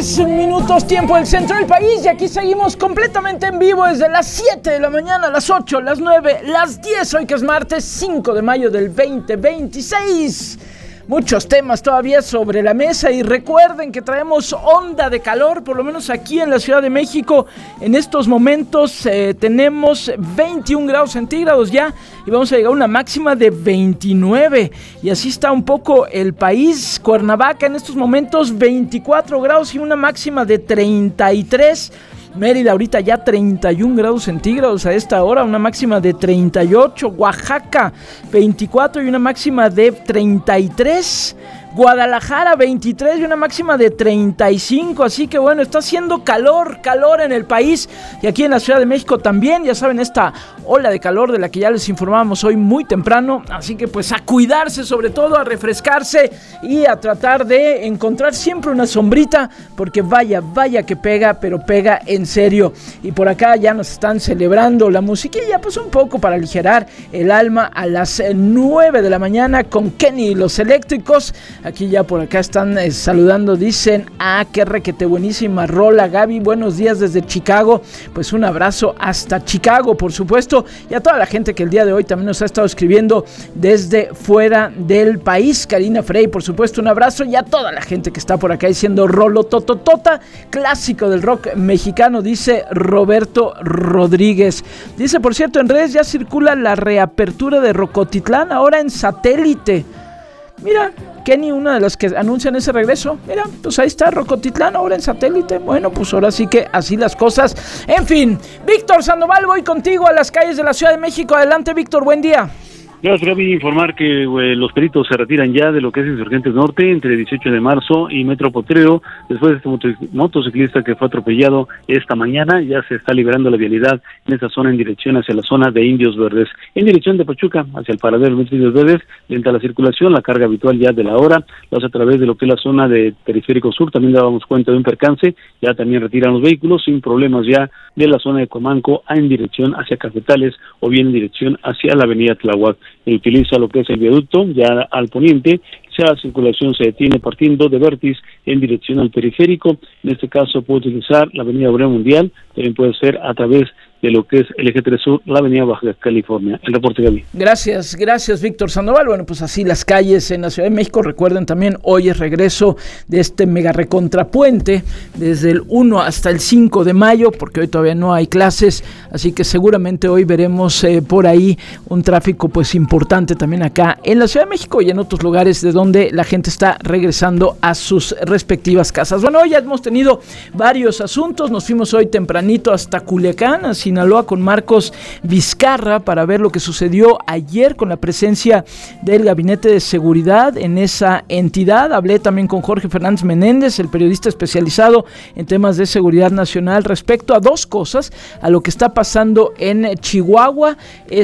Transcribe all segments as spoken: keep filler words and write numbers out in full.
tres minutos tiempo del centro del país y aquí seguimos completamente en vivo desde las siete de la mañana, las ocho, las nueve, las diez, hoy que es martes cinco de mayo del veinte veintiséis. Muchos temas todavía sobre la mesa y recuerden que traemos onda de calor, por lo menos aquí en la Ciudad de México. En estos momentos eh, tenemos veintiún grados centígrados ya y vamos a llegar a una máxima de veintinueve. Y así está un poco el país. Cuernavaca en estos momentos veinticuatro grados y una máxima de treinta y tres. Mérida ahorita ya treinta y un grados centígrados a esta hora, una máxima de treinta y ocho. Oaxaca veinticuatro y una máxima de treinta y tres. Guadalajara veintitrés y una máxima de treinta y cinco, así que bueno, está haciendo calor, calor en el país y aquí en la Ciudad de México también, ya saben, esta ola de calor de la que ya les informábamos hoy muy temprano, así que pues a cuidarse, sobre todo a refrescarse y a tratar de encontrar siempre una sombrita, porque vaya, vaya que pega, pero pega en serio. Y por acá ya nos están celebrando la musiquilla, pues un poco para aligerar el alma a las nueve de la mañana con Kenny y los Eléctricos. Aquí ya por acá están eh, saludando, dicen, ah, qué requete buenísima rola, Gaby, buenos días desde Chicago, pues un abrazo hasta Chicago, por supuesto, y a toda la gente que el día de hoy también nos ha estado escribiendo desde fuera del país. Karina Frey, por supuesto, un abrazo, y a toda la gente que está por acá diciendo rolo tototota, clásico del rock mexicano, dice Roberto Rodríguez. Dice, por cierto, en redes ya circula la reapertura de Rocotitlán, ahora en satélite. Mira, Kenny, una de las que anuncian ese regreso. Mira, pues ahí está Rocotitlán, ahora en satélite. Bueno, pues ahora sí que así las cosas. En fin, Víctor Sandoval, voy contigo a las calles de la Ciudad de México. Adelante, Víctor, buen día. Gracias, Gaby. Informar que eh, los peritos se retiran ya de lo que es Insurgentes Norte entre dieciocho de marzo y Metro Potrero. Después de este moto- motociclista que fue atropellado esta mañana, ya se está liberando la vialidad en esa zona en dirección hacia la zona de Indios Verdes. En dirección de Pachuca, hacia el paradero de Indios Verdes, lenta la circulación, la carga habitual ya de la hora, lo hace a través de lo que es la zona de Periférico Sur. También dábamos cuenta de un percance, ya también retiran los vehículos sin problemas ya de la zona de Comanco a en dirección hacia Cafetales o bien en dirección hacia la avenida Tláhuac. Utiliza lo que es el viaducto ya al poniente, ya la circulación se detiene partiendo de Vértiz en dirección al periférico. En este caso puede utilizar la avenida Obrera Mundial, también puede ser a través de lo que es el eje tres Sur, la avenida Baja California. El reporte, Gaby. Gracias, gracias, Víctor Sandoval. Bueno, pues así las calles en la Ciudad de México. Recuerden también, hoy es regreso de este mega recontrapuente desde el uno hasta el cinco de mayo, porque hoy todavía no hay clases, así que seguramente hoy veremos eh, por ahí un tráfico pues importante también acá en la Ciudad de México y en otros lugares de donde la gente está regresando a sus respectivas casas. Bueno, hoy ya hemos tenido varios asuntos. Nos fuimos hoy tempranito hasta Culiacán, así Sinaloa, con Marcos Vizcarra para ver lo que sucedió ayer con la presencia del Gabinete de Seguridad en esa entidad. Hablé también con Jorge Fernández Menéndez, el periodista especializado en temas de seguridad nacional, respecto a dos cosas: a lo que está pasando en Chihuahua,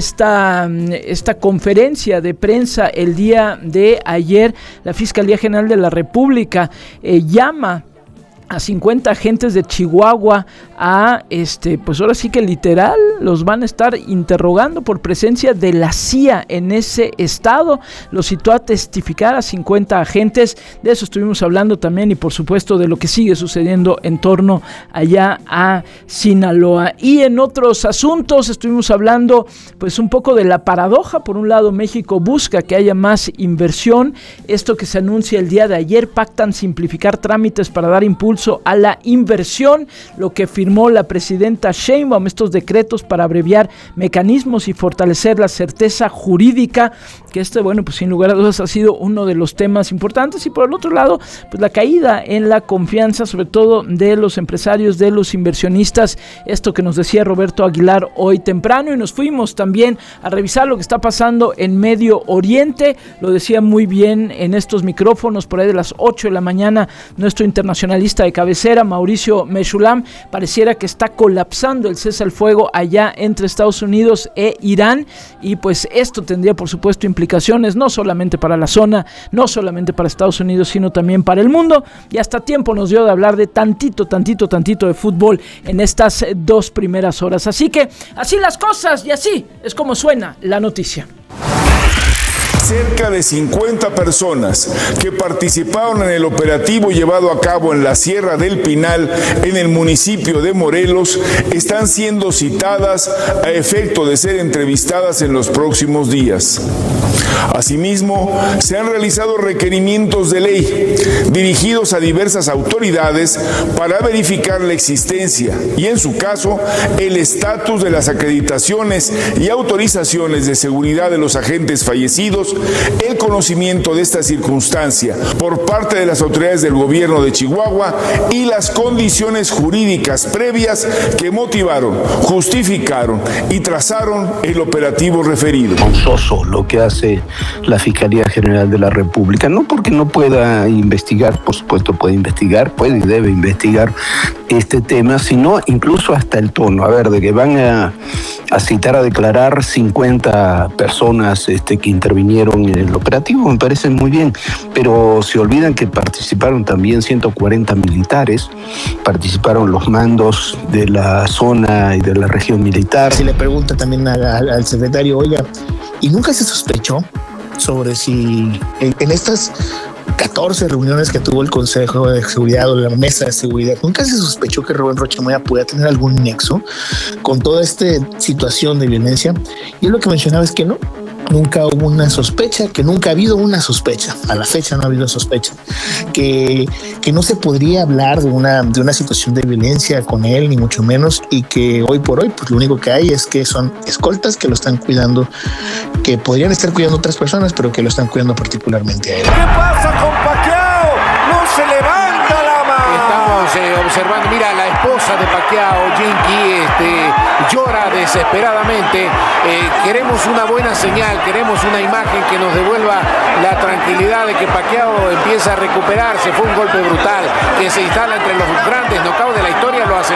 esta, esta conferencia de prensa el día de ayer. La Fiscalía General de la República eh, llama a cincuenta agentes de Chihuahua a, este, pues ahora sí que literal, los van a estar interrogando por presencia de la C I A en ese estado. Los citó a testificar a cincuenta agentes, de eso estuvimos hablando también, y por supuesto de lo que sigue sucediendo en torno allá a Sinaloa. Y en otros asuntos estuvimos hablando pues un poco de la paradoja. Por un lado, México busca que haya más inversión, esto que se anuncia el día de ayer, pactan simplificar trámites para dar impulso a la inversión, lo que firmó la presidenta Sheinbaum, estos decretos para abreviar mecanismos y fortalecer la certeza jurídica, que este, bueno, pues sin lugar a dudas ha sido uno de los temas importantes. Y por el otro lado, pues la caída en la confianza, sobre todo de los empresarios, de los inversionistas, esto que nos decía Roberto Aguilar hoy temprano. Y nos fuimos también a revisar lo que está pasando en Medio Oriente, lo decía muy bien en estos micrófonos por ahí de las ocho de la mañana nuestro internacionalista de cabecera, Mauricio Mechulam. Pareciera que está colapsando el cese al fuego allá entre Estados Unidos e Irán, y pues esto tendría por supuesto implicaciones no solamente para la zona, no solamente para Estados Unidos, sino también para el mundo. Y hasta tiempo nos dio de hablar de tantito, tantito, tantito de fútbol en estas dos primeras horas. Así que así las cosas, y así es como suena la noticia. Cerca de cincuenta personas que participaron en el operativo llevado a cabo en la Sierra del Pinal, en el municipio de Morelos, están siendo citadas a efecto de ser entrevistadas en los próximos días. Asimismo, se han realizado requerimientos de ley dirigidos a diversas autoridades para verificar la existencia y, en su caso, el estatus de las acreditaciones y autorizaciones de seguridad de los agentes fallecidos, el conocimiento de esta circunstancia por parte de las autoridades del gobierno de Chihuahua y las condiciones jurídicas previas que motivaron, justificaron y trazaron el operativo referido. Vergonzoso lo que hace la Fiscalía General de la República, no porque no pueda investigar, por supuesto puede investigar, puede y debe investigar este tema, sino incluso hasta el tono, a ver, de que van a, a citar a declarar cincuenta personas este, que intervinieron en el operativo, me parece muy bien, pero se olvidan que participaron también ciento cuarenta militares, participaron los mandos de la zona y de la región militar. Se le pregunta también al, al secretario, oiga, ¿y nunca se sospechó sobre si en, en estas catorce reuniones que tuvo el Consejo de Seguridad o la Mesa de Seguridad, nunca se sospechó que Rubén Rocha Moya pudiera tener algún nexo con toda esta situación de violencia? Y él lo que mencionaba es que no, nunca hubo una sospecha, que nunca ha habido una sospecha, a la fecha no ha habido sospecha, que, que no se podría hablar de una, de una situación de violencia con él, ni mucho menos, y que hoy por hoy pues lo único que hay es que son escoltas que lo están cuidando, que podrían estar cuidando otras personas, pero que lo están cuidando particularmente a él. ¿Qué pasa con Pacquiao? ¡No se levanta la mano! Estamos eh, observando, mira, la esposa de Pacquiao, Jinky, este, llora desesperadamente. Eh, queremos una buena señal, queremos una imagen que nos devuelva la tranquilidad de que Pacquiao empieza a recuperarse. Fue un golpe brutal que se instala entre los grandes knockouts de la historia, lo